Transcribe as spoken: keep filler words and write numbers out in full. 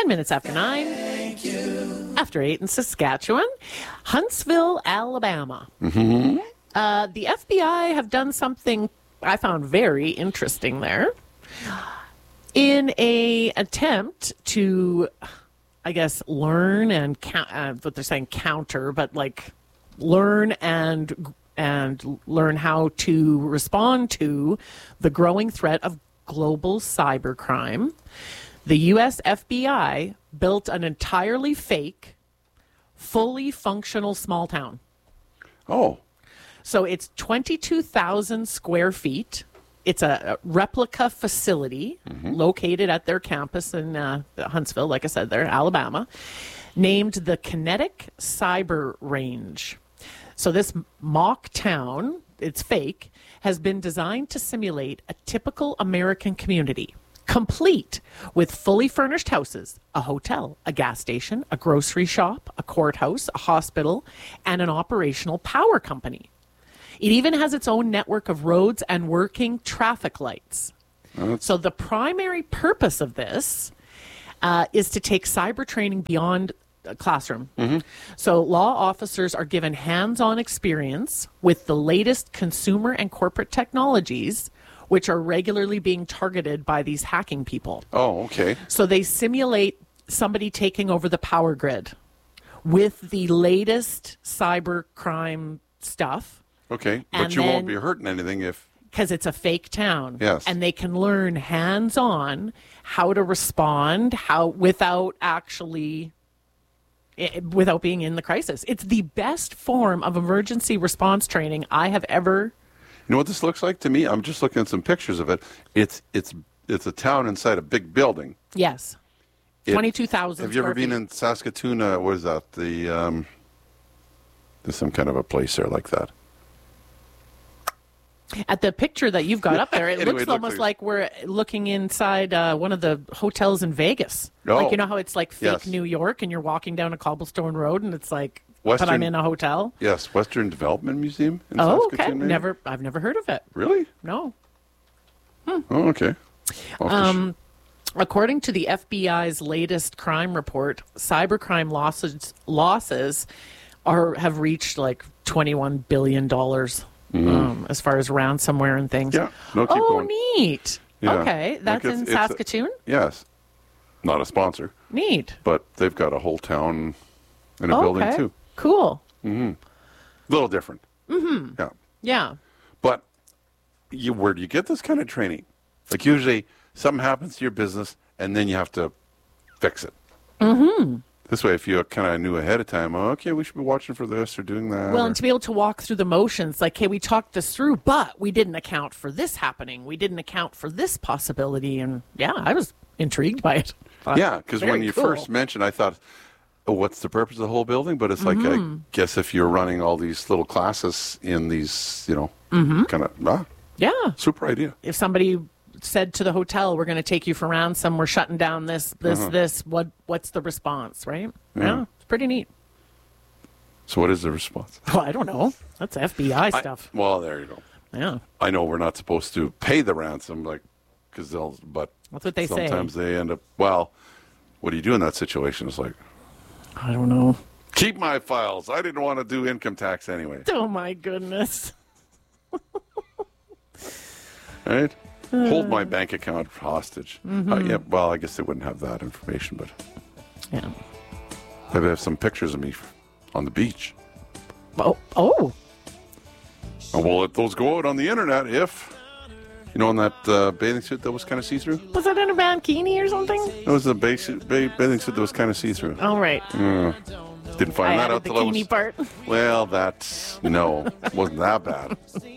ten minutes after nine. After eight in Saskatchewan. Huntsville, Alabama. Mm-hmm. Uh, the F B I have done something I found very interesting there. In a attempt to, I guess, learn and count, uh, what they're saying counter, but like learn and and learn how to respond to the growing threat of global cybercrime, the U S F B I built an entirely fake, fully functional small town. Oh. So it's twenty-two thousand square feet. It's a replica facility mm-hmm. located at their campus in uh, Huntsville, like I said, there, Alabama, named the Kinetic Cyber Range. So this mock town, it's fake, has been designed to simulate a typical American community, complete with fully furnished houses, a hotel, a gas station, a grocery shop, a courthouse, a hospital, and an operational power company. It even has its own network of roads and working traffic lights. Uh-huh. So the primary purpose of this uh, is to take cyber training beyond a classroom. Mm-hmm. So law officers are given hands-on experience with the latest consumer and corporate technologies, which are regularly being targeted by these hacking people. Oh, okay. So they simulate somebody taking over the power grid with the latest cyber crime stuff. Okay, but and you then, won't be hurting anything if... Because it's a fake town. Yes. And they can learn hands-on how to respond how without actually... without being in the crisis. It's the best form of emergency response training I have ever... You know what this looks like to me? I'm just looking at some pictures of it. It's it's it's a town inside a big building. Yes. It, twenty-two thousand Have you ever been feet. in Saskatoon? Uh, what is that? The, um, there's some kind of a place there like that. At the picture that you've got up there, it Anyway, looks it looks almost like- like we're looking inside uh, one of the hotels in Vegas. Oh. Like, you know how it's like fake Yes. New York and you're walking down a cobblestone road and it's like, Western- but I'm in a hotel? Yes, Western Development Museum in Oh, okay. Saskatoon. maybe? Never, I've never heard of it. Really? No. Oh, okay. I'll have to sh- Um, according to the F B I's latest crime report, cybercrime losses losses are have reached like twenty-one billion dollars um, as far as ransomware and things. Yeah. No, keep oh, going. neat. Yeah. Okay, that's Like it's- in it's a- Saskatoon. Yes. Not a sponsor, Neat. but they've got a whole town in a Okay. building too. Cool. A little different. Mm-hmm. Yeah. Yeah. But you, where do you get this kind of training? Like usually something happens to your business and then you have to fix it. Mm-hmm. This way, if you kind of knew ahead of time, oh, okay, we should be watching for this or doing that. Well, or- and to be able to walk through the motions, like, hey, we talked this through, but we didn't account for this happening. We didn't account for this possibility. And yeah, I was intrigued by it. Thought, yeah, because when very you cool. first mentioned, I thought, oh, what's the purpose of the whole building? But it's like, Mm-hmm. I guess if you're running all these little classes in these, you know, Mm-hmm. kind of, ah, Yeah. super idea. If somebody said to the hotel, we're going to take you for ransom, we're shutting down this, this, Uh-huh. this, what, what's the response, right? Yeah. Yeah, it's pretty neat. So what is the response? Well, I don't know. That's F B I stuff. I, well, there you go. Yeah. I know we're not supposed to pay the ransom, like, because they'll, but That's what they say. sometimes they end up, well, what do you do in that situation? It's like, I don't know. keep my files. I didn't want to do income tax anyway. Oh, my goodness. Right? Hold my bank account hostage. Mm-hmm. Uh, yeah, well, I guess they wouldn't have that information, but Yeah. maybe they have some pictures of me on the beach. Oh, oh. And we'll let those go out on the internet if, you know, in that uh, bathing suit that was kind of see-through? Was that in a bikini or something? It was a basic, ba- bathing suit that was kind of see-through. All right. Didn't find I that added out the till I bikini was... part. Well, that's... No, wasn't that bad.